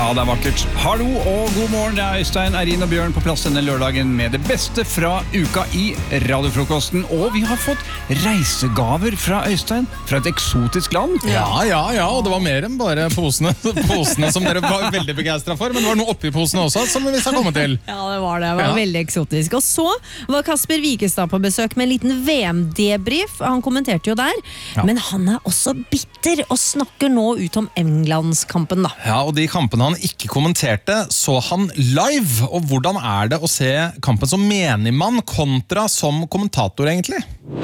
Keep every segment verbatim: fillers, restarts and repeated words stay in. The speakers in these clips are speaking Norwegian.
Ja, det er vakkert. Hallo og god morgen, det er Øystein, Eirin og Bjørn på plass denne lørdagen med det beste fra uka i radiofrokosten. Og vi har fått reisegaver fra Øystein, fra et eksotisk land. Ja, ja, ja, og det var mer enn bare posene, posene som dere var veldig begeistret for, men det var noe oppi posene også som vi skal komme til. Ja, det var det. Det var Ja. veldig eksotisk. Og så var Kasper Wikestad på besøk med en liten V M-debrief. Han kommenterte jo der, Ja. men han er også bitter og snakker nå ut om Englandskampen da. Ja, og de kampene han ikke kommenterte, så han live. Og hvordan er det å se kampen som menigmann kontra som kommentator, egentlig?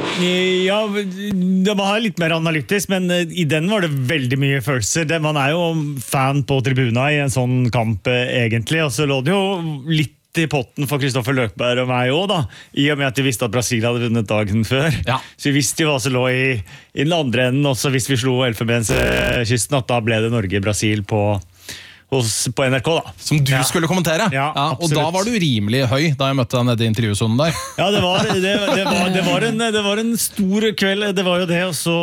Ja, det var litt mer analytisk, men i den var det veldig mye følelser. Det- Man er jo fan på tribuna i en sånn kamp, eh, egentlig, og så lå det jo litt i potten for Kristoffer Løkberg og meg også, da, i og med at de visste at Brasil hadde vunnet dagen før. Ja. Så vi visste jo hva som lå i, i den andre enden, også hvis vi slo Elfenbenskysten, at da ble det Norge-Brasil på, hos, på N R K, da. Som du Ja. skulle kommentere. Ja, og absolutt. da var du rimelig høy da jeg møtte deg nede i intervjusonen der. Ja, det var, det, det, var, det, var en, det var en stor kveld, det var jo det, og så,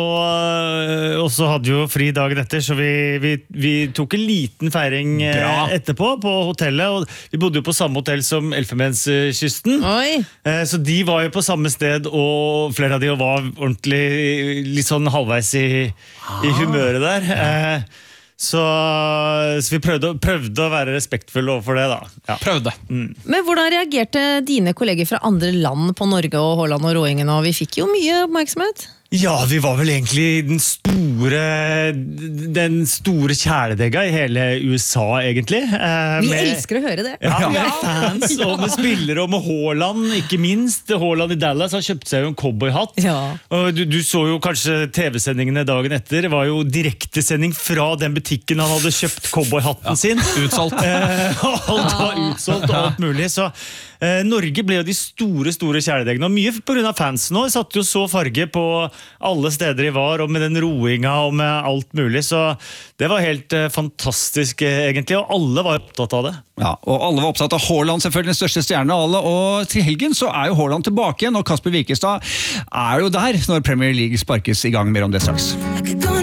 og så hadde vi jo fri dagen etter, så vi, vi, vi tok en liten feiring eh, Bra. etterpå på hotellet, og vi bodde jo på samme hotell som Elfenbenskysten, Oi! eh, så de var jo på samme sted, og flere av de var ordentlig litt sånn halvveis i, i humøret der. Eh, så, så vi prøvde, prøvde å være respektfulle overfor det, da. Ja. Prøvde. Men hvordan reagerte dine kolleger fra andre land på Norge og Holland og Råingen? Og vi fikk jo mye oppmerksomhet. Ja, vi var vel egentlig den store Den store kjæledegga i hele U S A, egentlig. Eh, Vi med- elsker å høre det. Ja, med fans og med spillere, og med Haaland, ikke minst. Haaland i Dallas har kjøpt seg jo en cowboyhatt. Ja. Og du, du så jo kanskje T V-sendingene dagen etter. Det var jo direktesending fra den butikken han hadde kjøpt cowboyhatten sin. Utsolgt. Eh, alt var utsolgt og alt mulig. Så eh, Norge ble jo de store store kjæledeggene, og mye på grunn av fansen også. Satt jo så farge på alle steder i var, og med den roinga og med alt mulig. Så det var helt eh, fantastisk, eh, egentlig, og alle var opptatt av det. Ja, og alle var opptatt av Haaland, selvfølgelig den største stjerne av alle, og til helgen så er jo Haaland tilbake igjen, og Kasper Wikestad er jo der når Premier League sparkes i gang. Mer om det straks. I could go